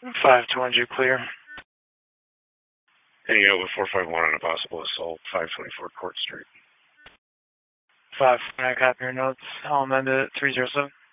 520 clear. Heading over 451 on a possible assault, 524 Court Street. 5, I copy your notes. I'll amend it 307.